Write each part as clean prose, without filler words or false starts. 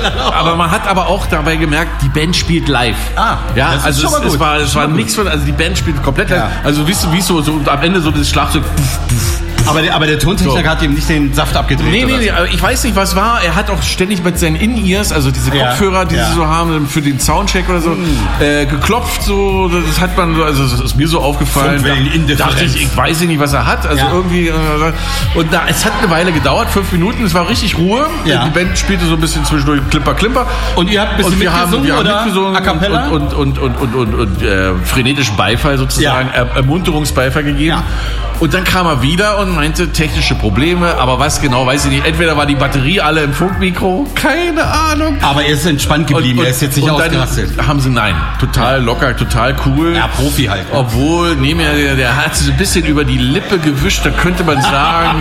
aber man hat aber auch dabei gemerkt, die Band spielt live. Ja, das ist also schon mal gut. es war nichts von, also die Band spielt komplett live. Also wie so am Ende so das Schlagzeug. Aber der Tontechniker hat ihm nicht den Saft abgedreht. Nee, aber ich weiß nicht, was war. Er hat auch ständig mit seinen In-Ears, also diese Kopfhörer, die sie so haben für den Soundcheck oder so, geklopft. So, das hat man so, also das ist mir so aufgefallen. Dachte ich weiß nicht, was er hat. Also irgendwie. Und es hat eine Weile gedauert, 5 Minuten. Es war richtig Ruhe. Ja. Die Band spielte so ein bisschen zwischendurch Klimper. Und ihr habt ein bisschen mitgesungen oder mitgesungen a cappella? Und frenetischen Beifall sozusagen, Ermunterungsbeifall gegeben. Ja. Und dann kam er wieder und meinte, technische Probleme, aber was genau, weiß ich nicht. Entweder war die Batterie alle im Funkmikro, keine Ahnung. Aber er ist entspannt geblieben, er ist jetzt nicht ausgerastet. Haben sie, nein, total locker, total cool. Ja, Profi halt. Obwohl, der hat sich ein bisschen über die Lippe gewischt, da könnte man sagen,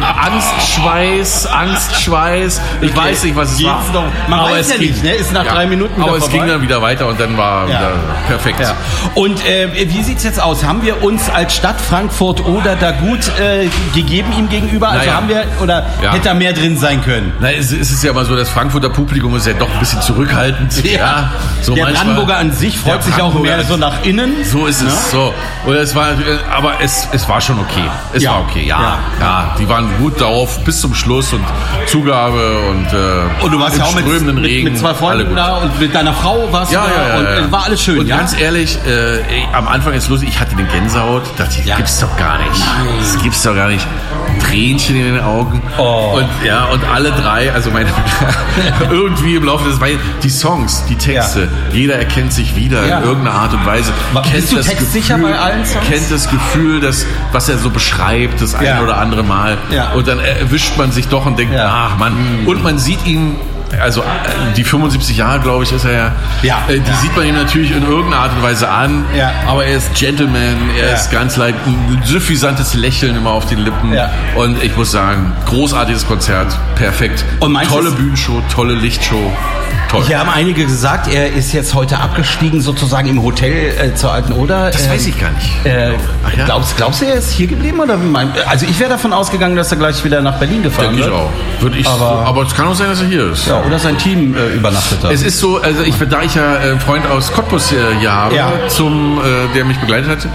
Angstschweiß. Ich weiß nicht, was es war. Man weiß ja nicht, ne? Ist nach 3 Minuten wieder aber vorbei. Es ging dann wieder weiter und dann war wieder perfekt. Ja. Und wie sieht's jetzt aus? Haben wir uns als Stadt Frankfurt oder da gut gegeben ihm gegenüber? Also haben wir, oder hätte da mehr drin sein können? Na, es ist ja immer so, das Frankfurter Publikum ist ja doch ein bisschen zurückhaltend. Ja. So der Brandenburger an sich freut sich auch mehr so nach innen. So ist es. So. Und es war, aber es war schon okay. Es war okay, ja. Die waren gut darauf bis zum Schluss und Zugabe und du warst ja auch mit 2 Freunden da und mit deiner Frau warst du da und war alles schön. Und ganz ehrlich, am Anfang ist lustig, ich hatte eine Gänsehaut, dachte ich, gibt's doch gar nicht. Das gibt's doch gar nicht. Tränchen in den Augen. Und alle 3, also irgendwie im Laufe des die Songs, die Texte, jeder erkennt sich wieder in irgendeiner Art und Weise. Bist du textsicher bei allen Songs? Kennt das Gefühl, was er so beschreibt, das ein oder andere Mal. Und dann erwischt man sich doch und denkt, ach Mann. Und man sieht ihn, also die 75 Jahre, glaube ich, ist er die sieht man ihm natürlich in irgendeiner Art und Weise an, aber er ist Gentleman, er ist ganz leicht, ein suffisantes Lächeln immer auf den Lippen und ich muss sagen, großartiges Konzert, perfekt, und tolle Bühnenshow, tolle Lichtshow. Toll. Hier haben einige gesagt, er ist jetzt heute abgestiegen, sozusagen im Hotel zur Alten Oder. Das weiß ich gar nicht. Glaubst du, er ist hier geblieben? Oder also ich wäre davon ausgegangen, dass er gleich wieder nach Berlin gefahren wird. Denke ich auch. Aber es kann auch sein, dass er hier ist. Ja, oder sein Team übernachtet hat. Es ist so, also da ich ja einen Freund aus Cottbus hier habe, der mich begleitet hatte,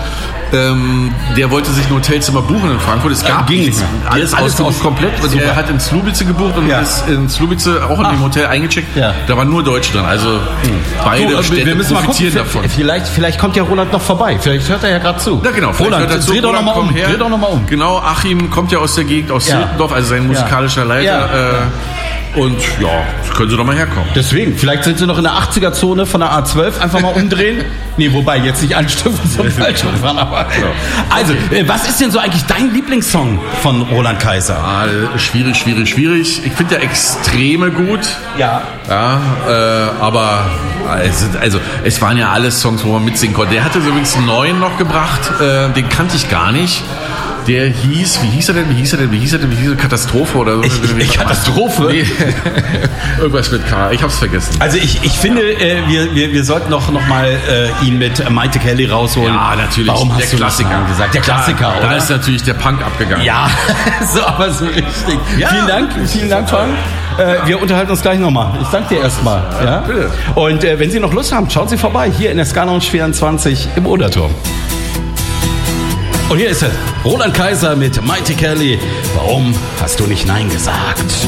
der wollte sich ein Hotelzimmer buchen in Frankfurt. Es gab nichts. Alles ausgebucht komplett. Also er hat in Slubice gebucht und ist in Slubice auch in dem Hotel eingecheckt. Ja. Da waren nur Deutsche drin. Also beide Städte profitieren davon. Vielleicht kommt ja Roland noch vorbei. Vielleicht hört er ja gerade zu. Ja, genau. Roland, dreh doch nochmal um. Genau, Achim kommt ja aus der Gegend, aus Siltendorf, also sein musikalischer Leiter. Und können Sie doch mal herkommen. Deswegen, vielleicht sind Sie noch in der 80er-Zone von der A12, einfach mal umdrehen. Nee, wobei, jetzt nicht anstiften, sondern falsch fahren. Aber also, was ist denn so eigentlich dein Lieblingssong von Roland Kaiser? Schwierig. Ich finde der Extreme gut. Aber es waren ja alles Songs, wo man mitsingen konnte. Der hatte übrigens einen neuen noch gebracht, den kannte ich gar nicht. Der hieß, wie hieß er denn? Katastrophe oder so? Katastrophe? Nee. Irgendwas mit K, ich hab's vergessen. Also ich finde, wir sollten noch mal ihn mit Maite Kelly rausholen. Ja, natürlich. Warum hast du Klassiker gesagt? Der Klassiker, oder? Da ist natürlich der Punk abgegangen. Ja, aber so richtig. Ja. Vielen Dank, Frank. Wir unterhalten uns gleich nochmal. Ich danke dir erstmal. Ja? Bitte. Und wenn Sie noch Lust haben, schauen Sie vorbei, hier in der Ska Lounge 24 im Oderturm. Und hier ist es, Roland Kaiser mit Maite Kelly. Warum hast du nicht Nein gesagt?